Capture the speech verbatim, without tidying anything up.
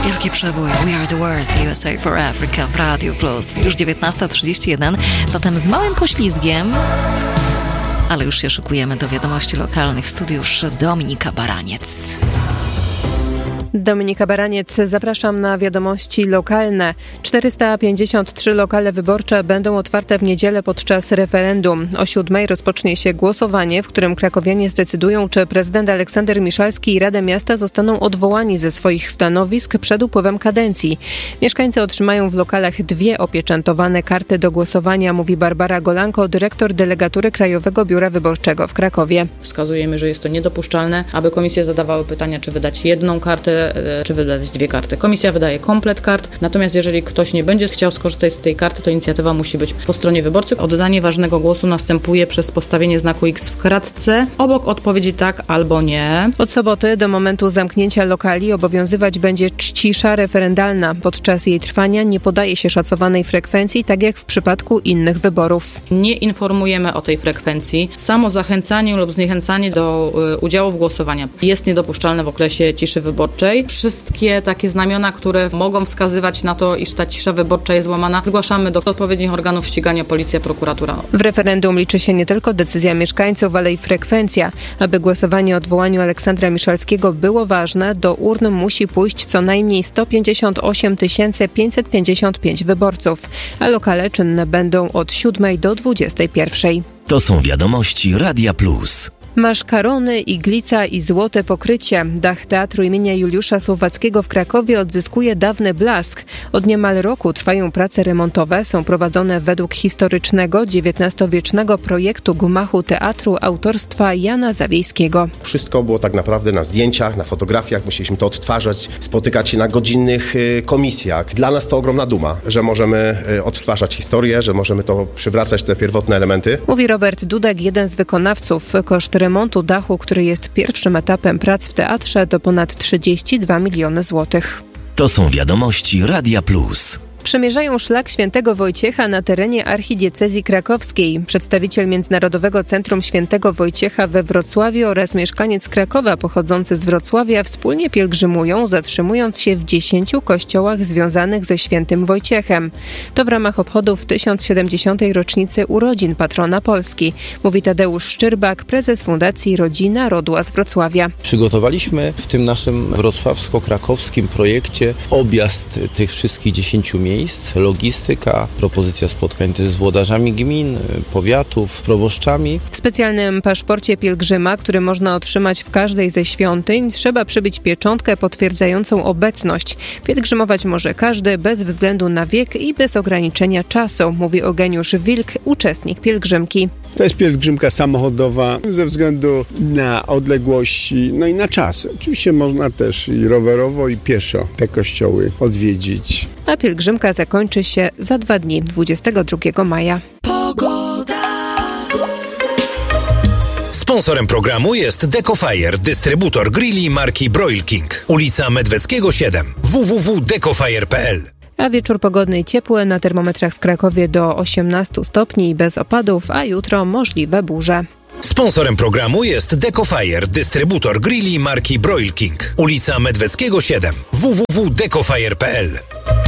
Wielki przebój We Are The World, U S A for Africa w Radio Plus. Już dziewiętnasta trzydzieści jeden, zatem z małym poślizgiem, ale już się szykujemy do wiadomości lokalnych. W studiu już Dominika Baraniec. Dominika Baraniec, zapraszam na wiadomości lokalne. czterysta pięćdziesiąt trzy lokale wyborcze będą otwarte w niedzielę podczas referendum. O siódmej rozpocznie się głosowanie, w którym krakowianie zdecydują, czy prezydent Aleksander Miszalski i Rada Miasta zostaną odwołani ze swoich stanowisk przed upływem kadencji. Mieszkańcy otrzymają w lokalach dwie opieczętowane karty do głosowania, mówi Barbara Golanko, dyrektor delegatury Krajowego Biura Wyborczego w Krakowie. Wskazujemy, że jest to niedopuszczalne, aby komisje zadawały pytania, czy wydać jedną kartę, czy wydać dwie karty. Komisja wydaje komplet kart, natomiast jeżeli ktoś nie będzie chciał skorzystać z tej karty, to inicjatywa musi być po stronie wyborcy. Oddanie ważnego głosu następuje przez postawienie znaku X w kratce obok odpowiedzi tak albo nie. Od soboty do momentu zamknięcia lokali obowiązywać będzie cisza referendalna. Podczas jej trwania nie podaje się szacowanej frekwencji, tak jak w przypadku innych wyborów. Nie informujemy o tej frekwencji. Samo zachęcanie lub zniechęcanie do y, udziału w głosowaniu jest niedopuszczalne w okresie ciszy wyborczej. Wszystkie takie znamiona, które mogą wskazywać na to, iż ta cisza wyborcza jest łamana, zgłaszamy do odpowiednich organów ścigania, policja, prokuratura. W referendum liczy się nie tylko decyzja mieszkańców, ale i frekwencja. Aby głosowanie o odwołaniu Aleksandra Miszalskiego było ważne, do urn musi pójść co najmniej sto pięćdziesiąt osiem tysięcy pięćset pięćdziesiąt pięć wyborców, a lokale czynne będą od siódmej do dwudziestej pierwszej. To są wiadomości Radia Plus. Maszkarony, iglica i złote pokrycie. Dach Teatru imienia Juliusza Słowackiego w Krakowie odzyskuje dawny blask. Od niemal roku trwają prace remontowe. Są prowadzone według historycznego, dziewiętnastowiecznego projektu gmachu teatru autorstwa Jana Zawiejskiego. Wszystko było tak naprawdę na zdjęciach, na fotografiach. Musieliśmy to odtwarzać, spotykać się na godzinnych komisjach. Dla nas to ogromna duma, że możemy odtwarzać historię, że możemy to przywracać, te pierwotne elementy. Mówi Robert Dudek, jeden z wykonawców. Koszt remontu dachu, który jest pierwszym etapem prac w teatrze, to ponad trzydzieści dwa miliony złotych. To są wiadomości Radia Plus. Przemierzają szlak Świętego Wojciecha na terenie archidiecezji krakowskiej. Przedstawiciel Międzynarodowego Centrum Świętego Wojciecha we Wrocławiu oraz mieszkaniec Krakowa pochodzący z Wrocławia wspólnie pielgrzymują, zatrzymując się w dziesięciu kościołach związanych ze Świętym Wojciechem. To w ramach obchodów tysiąc siedemdziesiątej rocznicy urodzin patrona Polski, mówi Tadeusz Szczerbak, prezes Fundacji Rodzina Rodła z Wrocławia. Przygotowaliśmy w tym naszym wrocławsko-krakowskim projekcie objazd tych wszystkich dziesięciu miejsc. Miejsc, logistyka, propozycja spotkań z włodarzami gmin, powiatów, proboszczami. W specjalnym paszporcie pielgrzyma, który można otrzymać w każdej ze świątyń, trzeba przybyć pieczątkę potwierdzającą obecność. Pielgrzymować może każdy, bez względu na wiek i bez ograniczenia czasu, mówi Eugeniusz Wilk, uczestnik pielgrzymki. To jest pielgrzymka samochodowa ze względu na odległości, no i na czas. Oczywiście można też i rowerowo, i pieszo te kościoły odwiedzić. A pielgrzymka zakończy się za dwa dni, dwudziestego drugiego maja. Pogoda. Sponsorem programu jest Decofire, dystrybutor grilli marki Broil King. Ulica Medweckiego siedem. w w w kropka decofire kropka p l. A wieczór pogodny i ciepły, na termometrach w Krakowie do osiemnastu stopni bez opadów, a jutro możliwe burze. Sponsorem programu jest Decofire, dystrybutor grilli marki Broil King. Ulica Medweckiego siedem. w w w kropka decofire kropka p l.